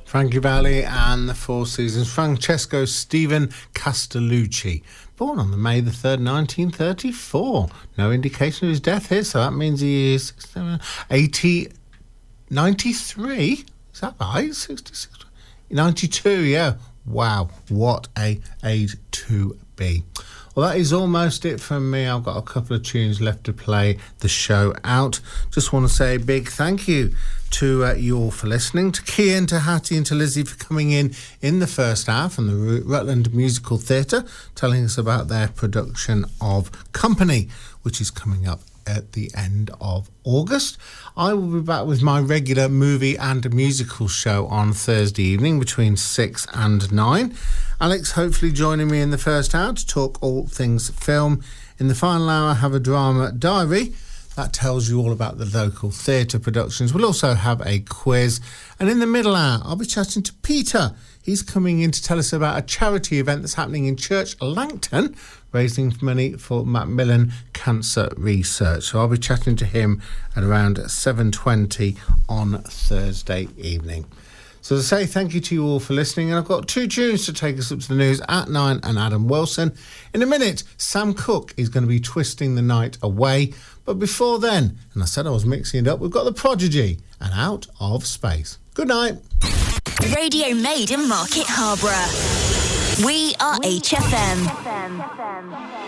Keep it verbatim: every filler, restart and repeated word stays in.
Frankie Valli and the Four Seasons. Francesco Stephen Castellucci, born on the May the third, nineteen thirty-four. No indication of his death here, so that means he is eighty, ninety-three. Is that right? sixty-six, ninety-two, yeah. Wow, what a age to be. Well, that is almost it from me. I've got a couple of tunes left to play the show out. Just want to say a big thank you to uh, you all for listening, to Kian, to Hattie and to Lizzie for coming in in the first hour from the Rutland Musical Theatre, telling us about their production of Company, which is coming up at the end of August. I will be back with my regular movie and musical show on Thursday evening between six and nine. Alex hopefully joining me in the first hour to talk all things film. In the final hour, I have a drama diary that tells you all about the local theatre productions. We'll also have a quiz. And in the middle hour, I'll be chatting to Peter. He's coming in to tell us about a charity event that's happening in Church Langton, raising money for Macmillan Cancer Research. So I'll be chatting to him at around seven twenty on Thursday evening. So as I say, thank you to you all for listening. And I've got two tunes to take us up to the news at nine and Adam Wilson. In a minute, Sam Cooke is going to be twisting the night away. But before then, and I said I was mixing it up, we've got The Prodigy and Out of Space. Good night. Radio made in Market Harborough. We are H F M.